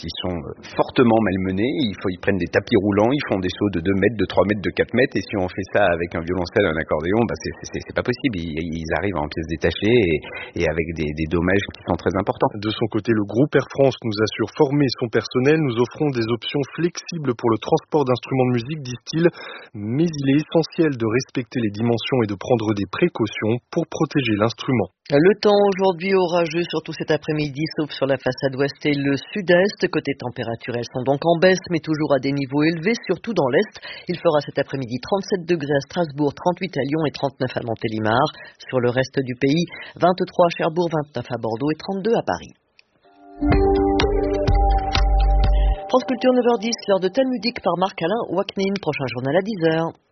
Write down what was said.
qui sont fortement malmenés. Ils prennent des tapis roulants, ils font des sauts de 2 mètres, de 3 mètres, de 4 mètres, et si on fait ça avec un violoncelle, un accordéon, c'est pas possible. Ils arrivent en pièces détachées et avec des dommages qui sont très importants. De son côté, le groupe Air France nous assure former son personnel. Nous offrons des options flexibles pour le transport d'instruments de musique, disent-ils, mais il est essentiel de respecter les dimensions et de prendre des précautions pour protéger l'instrument. Le temps aujourd'hui orageux, surtout cet après-midi, sauf sur la façade ouest et le sud-est. Côté température, elles sont donc en baisse, mais toujours à des niveaux élevés, surtout dans l'est. Il fera cet après-midi 37 degrés à Strasbourg, 38 à Lyon et 39 à Montélimar. Sur le reste du pays, 23 à Cherbourg, 29 à Bordeaux et 32 à Paris. France Culture 9h10, l'heure de Talmudique par Marc-Alain Waknin. Prochain journal à 10h.